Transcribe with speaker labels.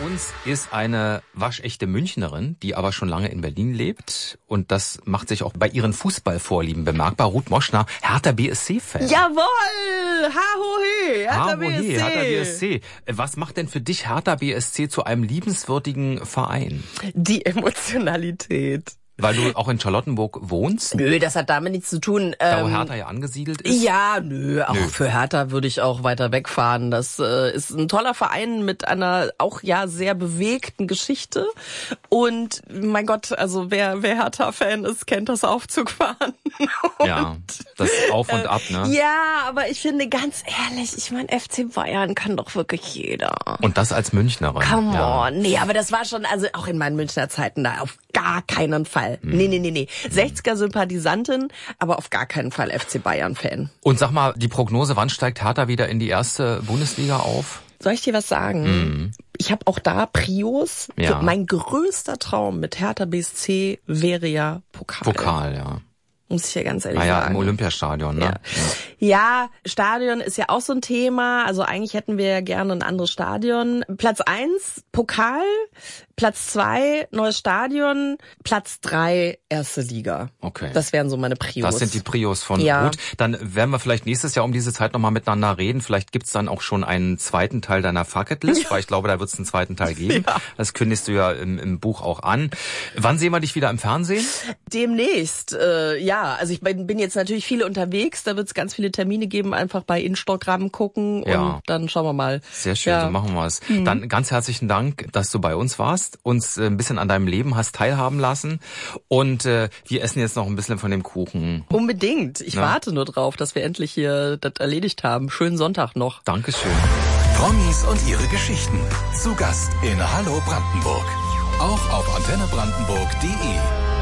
Speaker 1: uns ist eine waschechte Münchnerin, die aber schon lange in Berlin lebt. Und das macht sich auch bei ihren Fußballvorlieben bemerkbar. Ruth Moschner, Hertha BSC-Fan.
Speaker 2: Jawohl! Ha-ho-he! Hertha BSC.
Speaker 1: Hertha BSC. Was macht denn für dich Hertha BSC zu einem liebenswürdigen Verein?
Speaker 2: Die Emotionalität.
Speaker 1: Weil du auch in Charlottenburg wohnst?
Speaker 2: Nö, das hat damit nichts zu tun.
Speaker 1: Da wo Hertha ja angesiedelt ist?
Speaker 2: Ja, auch für Hertha würde ich auch weiter wegfahren. Das ist ein toller Verein mit einer auch sehr bewegten Geschichte. Und mein Gott, also wer Hertha-Fan ist, kennt das Aufzugfahren.
Speaker 1: Ja, das Auf und Ab, ne?
Speaker 2: Ja, aber ich finde ganz ehrlich, ich meine, FC Bayern kann doch wirklich jeder.
Speaker 1: Und das als Münchnerin.
Speaker 2: Come on. Nee, aber das war schon, also auch in meinen Münchner Zeiten da auf gar keinen Fall. Nee. 60er-Sympathisantin, aber auf gar keinen Fall FC Bayern-Fan.
Speaker 1: Und sag mal, die Prognose, wann steigt Hertha wieder in die erste Bundesliga auf?
Speaker 2: Soll ich dir was sagen? Ich habe auch da Prios.
Speaker 1: Ja.
Speaker 2: So, mein größter Traum mit Hertha BSC wäre ja Pokal.
Speaker 1: Pokal, ja.
Speaker 2: Muss ich ja ganz ehrlich
Speaker 1: ja,
Speaker 2: sagen.
Speaker 1: im Olympiastadion, ne?
Speaker 2: Ja, Stadion ist ja auch so ein Thema. Also eigentlich hätten wir ja gerne ein anderes Stadion. Platz 1, Pokal. Platz 2, neues Stadion. Platz 3, erste Liga.
Speaker 1: Okay.
Speaker 2: Das wären so meine Prios.
Speaker 1: Das sind die Prios von Ruth. Dann werden wir vielleicht nächstes Jahr um diese Zeit nochmal miteinander reden. Vielleicht gibt's dann auch schon einen zweiten Teil deiner Fucketlist, weil ich glaube, da wird's einen zweiten Teil geben. Ja. Das kündigst du ja im Buch auch an. Wann sehen wir dich wieder im Fernsehen?
Speaker 2: Demnächst, also ich bin jetzt natürlich viele unterwegs, da wird es ganz viele Termine geben, einfach bei Instagram gucken und dann schauen wir mal.
Speaker 1: Sehr schön, so machen wir es. Dann ganz herzlichen Dank, dass du bei uns warst, uns ein bisschen an deinem Leben hast teilhaben lassen und wir essen jetzt noch ein bisschen von dem Kuchen.
Speaker 2: Unbedingt, ich warte nur drauf, dass wir endlich hier das erledigt haben. Schönen Sonntag noch.
Speaker 1: Dankeschön.
Speaker 3: Promis und ihre Geschichten. Zu Gast in Hallo Brandenburg. Auch auf antennebrandenburg.de.